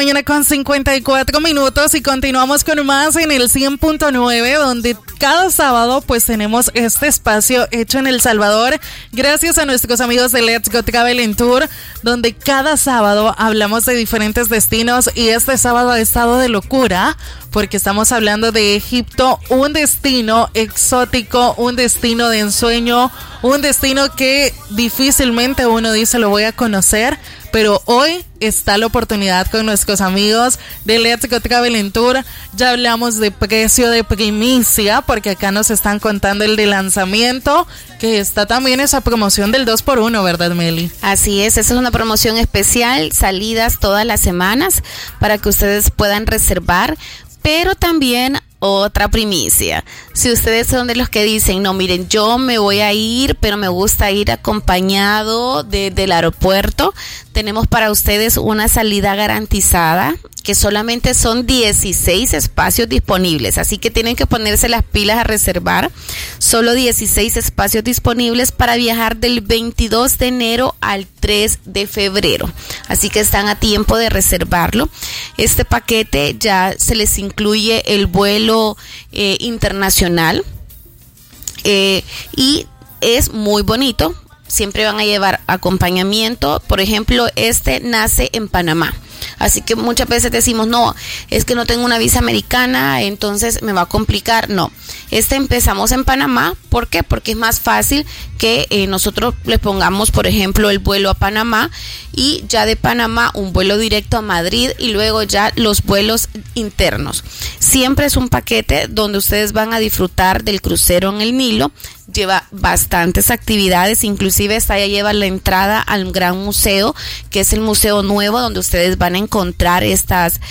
mañana con 54 minutos y continuamos con más en el 100.9, donde cada sábado pues tenemos este espacio hecho en El Salvador gracias a nuestros amigos de Let's Go Travel and Tour, donde cada sábado hablamos de diferentes destinos y este sábado ha estado de locura porque estamos hablando de Egipto, un destino exótico, un destino de ensueño, un destino que difícilmente uno dice lo voy a conocer, pero hoy está la oportunidad con nuestros amigos de Let's Go Travel and Tour. Ya hablamos de precio de primicia, porque acá nos están contando el de lanzamiento, que está también esa promoción del 2x1, ¿verdad, Meli? Así es, esa es una promoción especial, salidas todas las semanas para que ustedes puedan reservar, pero también otra primicia. Si ustedes son de los que dicen, no, miren, yo me voy a ir, pero me gusta ir acompañado del aeropuerto, tenemos para ustedes una salida garantizada, que solamente son 16 espacios disponibles, así que tienen que ponerse las pilas a reservar. Solo 16 espacios disponibles para viajar del 22 de enero al 3 de febrero, así que están a tiempo de reservarlo. Este paquete ya se les incluye el vuelo internacional y es muy bonito. Siempre van a llevar acompañamiento. Por ejemplo, este nace en Panamá. Así que muchas veces decimos, no, es que no tengo una visa americana, entonces me va a complicar. No, empezamos en Panamá. ¿Por qué? Porque es más fácil que nosotros le pongamos, por ejemplo, el vuelo a Panamá y ya de Panamá un vuelo directo a Madrid y luego ya los vuelos internos. Siempre es un paquete donde ustedes van a disfrutar del crucero en el Nilo. Lleva bastantes actividades, inclusive esta ya lleva la entrada al gran museo, que es el museo nuevo, donde ustedes van a encontrar estas,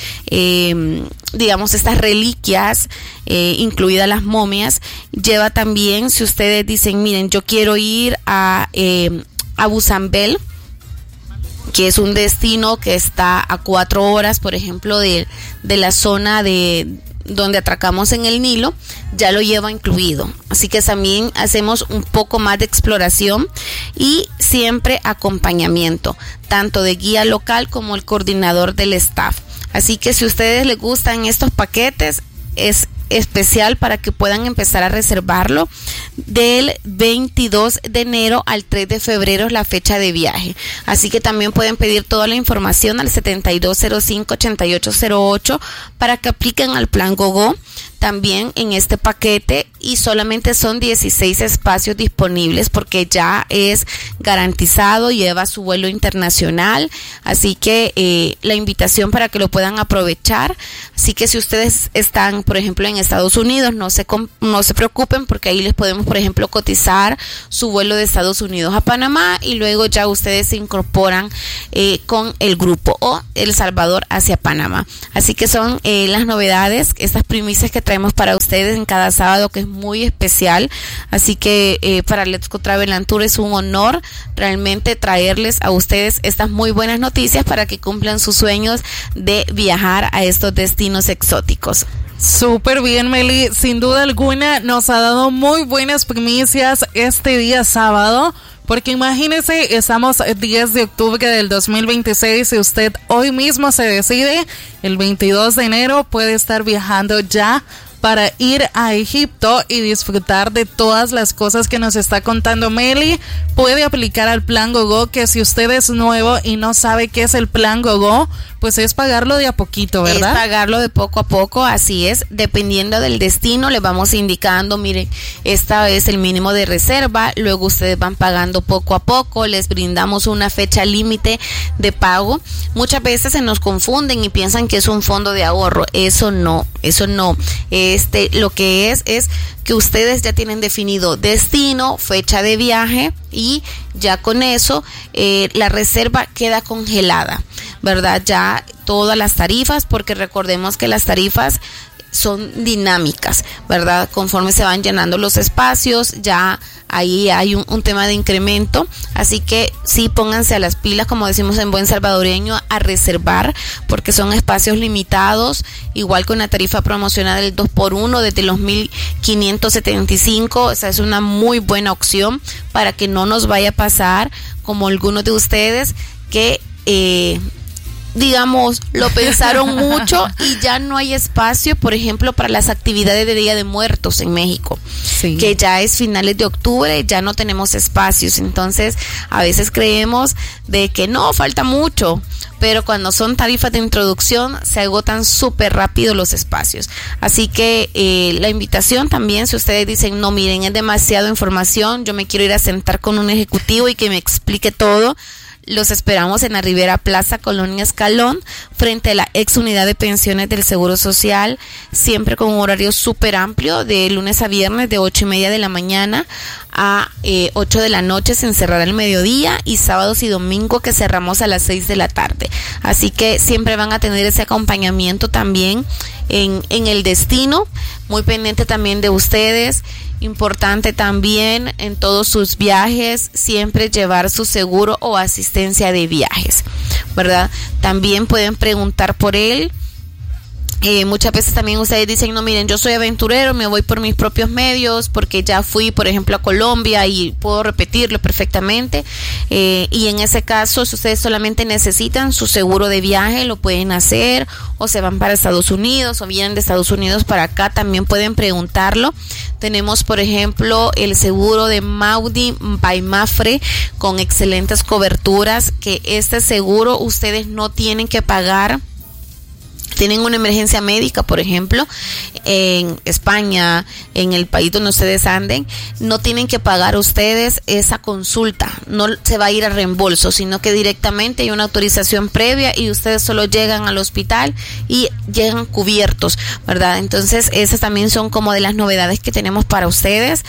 estas reliquias, incluidas las momias. Lleva también, si ustedes dicen, miren, yo quiero ir a Busambel, que es un destino que está a 4 horas, por ejemplo, de la zona de donde atracamos en el Nilo, ya lo lleva incluido. Así que también hacemos un poco más de exploración y siempre acompañamiento, tanto de guía local como el coordinador del staff. Así que si a ustedes les gustan estos paquetes, es especial para que puedan empezar a reservarlo. Del 22 de enero al 3 de febrero es la fecha de viaje, así que también pueden pedir toda la información al 7205-8808 para que apliquen al plan GoGo también en este paquete, y solamente son 16 espacios disponibles porque ya es garantizado, lleva su vuelo internacional, así que la invitación para que lo puedan aprovechar. Así que si ustedes están, por ejemplo, en Estados Unidos, no se preocupen, porque ahí les podemos, por ejemplo, cotizar su vuelo de Estados Unidos a Panamá y luego ya ustedes se incorporan con el grupo, o El Salvador hacia Panamá. Así que son las novedades, estas primicias que traemos para ustedes en cada sábado, que es muy especial. Así que para Let's Go Travel and Tour es un honor realmente traerles a ustedes estas muy buenas noticias para que cumplan sus sueños de viajar a estos destinos exóticos. Súper bien, Meli, sin duda alguna nos ha dado muy buenas primicias este día sábado, porque imagínese, estamos el 10 de octubre del 2026 y usted hoy mismo se decide, el 22 de enero puede estar viajando ya para ir a Egipto y disfrutar de todas las cosas que nos está contando Meli. Puede aplicar al plan GoGo, que si usted es nuevo y no sabe qué es el plan GoGo, pues es pagarlo de a poquito, ¿verdad? Es pagarlo de poco a poco, así es, dependiendo del destino, le vamos indicando, miren, esta es el mínimo de reserva, luego ustedes van pagando poco a poco, les brindamos una fecha límite de pago. Muchas veces se nos confunden y piensan que es un fondo de ahorro, eso no. Lo que es que ustedes ya tienen definido destino, fecha de viaje, y ya con eso la reserva queda congelada, ¿verdad? Ya todas las tarifas, porque recordemos que las tarifas son dinámicas, ¿verdad? Conforme se van llenando los espacios, ya ahí hay un tema de incremento, así que sí, pónganse a las pilas, como decimos en buen salvadoreño, a reservar, porque son espacios limitados, igual con la tarifa promocional del 2x1 desde los 1,575, esa es una muy buena opción para que no nos vaya a pasar como algunos de ustedes que digamos, lo pensaron mucho y ya no hay espacio, por ejemplo, para las actividades de Día de Muertos en México, sí, que ya es finales de octubre, ya no tenemos espacios. Entonces, a veces creemos de que no, falta mucho, pero cuando son tarifas de introducción se agotan súper rápido los espacios. Así que la invitación también, si ustedes dicen, no, miren, es demasiada información, yo me quiero ir a sentar con un ejecutivo y que me explique todo, los esperamos en la Rivera Plaza, Colonia Escalón, frente a la ex unidad de pensiones del Seguro Social, siempre con un horario súper amplio, de lunes a viernes de 8:30 de la mañana a 8 de la noche, se encerrará el mediodía, y sábados y domingo que cerramos a las 6 de la tarde. Así que siempre van a tener ese acompañamiento también en el destino, muy pendiente también de ustedes. Importante también en todos sus viajes siempre llevar su seguro o asistencia de viajes, ¿verdad? También pueden preguntar por él. Muchas veces también ustedes dicen, no, miren, yo soy aventurero, me voy por mis propios medios porque ya fui, por ejemplo, a Colombia y puedo repetirlo perfectamente, y en ese caso, si ustedes solamente necesitan su seguro de viaje, lo pueden hacer, o se van para Estados Unidos o vienen de Estados Unidos para acá, también pueden preguntarlo. Tenemos, por ejemplo, el seguro de Maudi by Mafre con excelentes coberturas, que este seguro ustedes no tienen que pagar. Tienen una emergencia médica, por ejemplo, en España, en el país donde ustedes anden, no tienen que pagar ustedes esa consulta, no se va a ir a reembolso, sino que directamente hay una autorización previa y ustedes solo llegan al hospital y llegan cubiertos, ¿verdad? Entonces, esas también son como de las novedades que tenemos para ustedes.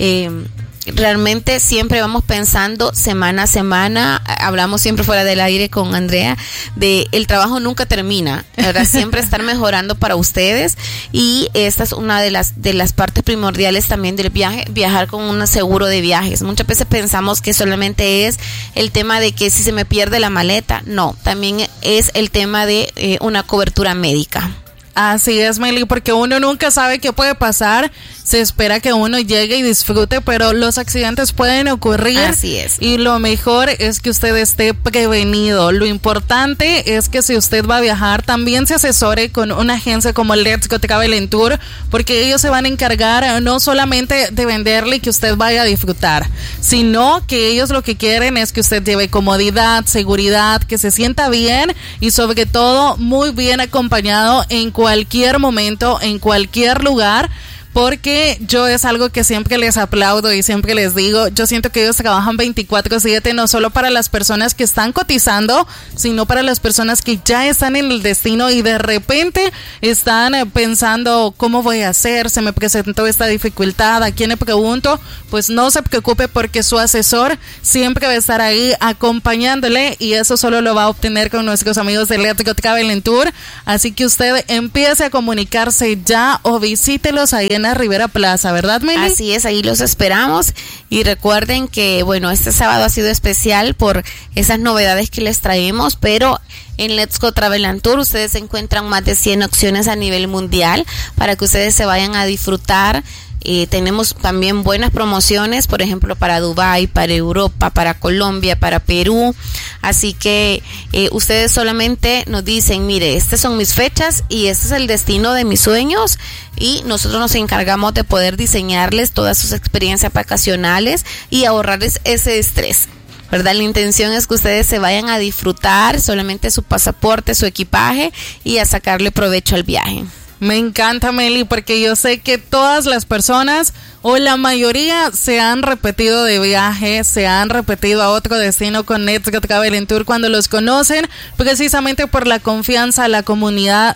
Realmente siempre vamos pensando semana a semana, hablamos siempre fuera del aire con Andrea, de el trabajo nunca termina, ¿verdad? Siempre estar mejorando para ustedes, y esta es una de las partes primordiales también del viaje, viajar con un seguro de viajes. Muchas veces pensamos que solamente es el tema de que si se me pierde la maleta, no, también es el tema de una cobertura médica. Así es, Meli, porque uno nunca sabe qué puede pasar. Se espera que uno llegue y disfrute, pero los accidentes pueden ocurrir. Así es. Y lo mejor es que usted esté prevenido. Lo importante es que si usted va a viajar, también se asesore con una agencia como Let's Go Travel & Tour, porque ellos se van a encargar no solamente de venderle y que usted vaya a disfrutar, sino que ellos lo que quieren es que usted lleve comodidad, seguridad, que se sienta bien y sobre todo muy bien acompañado en cualquier momento, en cualquier lugar. Porque yo es algo que siempre les aplaudo y siempre les digo, yo siento que ellos trabajan 24/7, no solo para las personas que están cotizando, sino para las personas que ya están en el destino y de repente están pensando, ¿cómo voy a hacer? Se me presentó esta dificultad, ¿a quién le pregunto? Pues no se preocupe, porque su asesor siempre va a estar ahí acompañándole, y eso solo lo va a obtener con nuestros amigos de Let's Go Travel & Tour. Así que usted empiece a comunicarse ya o visítelos ahí en la Rivera Plaza, ¿verdad, Meli? Así es, ahí los esperamos, y recuerden que, bueno, este sábado ha sido especial por esas novedades que les traemos, pero en Let's Go Travel & Tour ustedes encuentran más de 100 opciones a nivel mundial para que ustedes se vayan a disfrutar. Tenemos también buenas promociones, por ejemplo, para Dubái, para Europa, para Colombia, para Perú. Así que ustedes solamente nos dicen, mire, estas son mis fechas y este es el destino de mis sueños, y nosotros nos encargamos de poder diseñarles todas sus experiencias vacacionales y ahorrarles ese estrés, ¿verdad? La intención es que ustedes se vayan a disfrutar solamente su pasaporte, su equipaje, y a sacarle provecho al viaje. Me encanta, Meli, porque yo sé que todas las personas, o la mayoría, se han repetido de viaje, se han repetido a otro destino con Let's Go Travel & Tour cuando los conocen, precisamente por la confianza, la comodidad,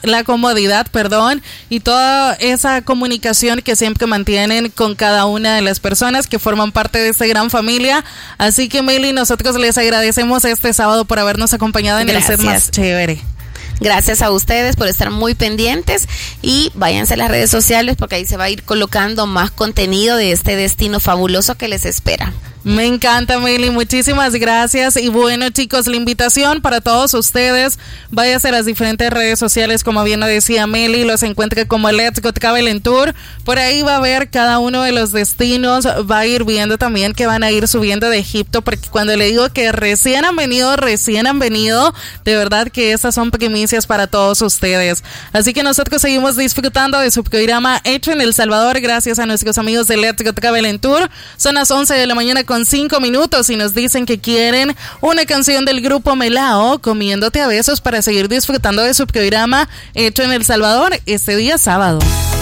y toda esa comunicación que siempre mantienen con cada una de las personas que forman parte de esta gran familia. Así que, Meli, nosotros les agradecemos este sábado por habernos acompañado en el set más chévere. Gracias a ustedes por estar muy pendientes, y váyanse a las redes sociales porque ahí se va a ir colocando más contenido de este destino fabuloso que les espera. Me encanta, Meli, muchísimas gracias. Y bueno, chicos, la invitación para todos ustedes, váyase a las diferentes redes sociales, como bien lo decía Meli, los encuentre como Let's Go Travel Tour. Por ahí va a ver cada uno de los destinos, va a ir viendo también que van a ir subiendo de Egipto, porque cuando le digo que recién han venido, de verdad que estas son primicias para todos ustedes. Así que nosotros seguimos disfrutando de su programa hecho en El Salvador, gracias a nuestros amigos de Let's Go Travel Tour. Son las 11 de la mañana con 5 minutos y nos dicen que quieren una canción del grupo Melao, Comiéndote a Besos, para seguir disfrutando de su programa hecho en El Salvador este día sábado.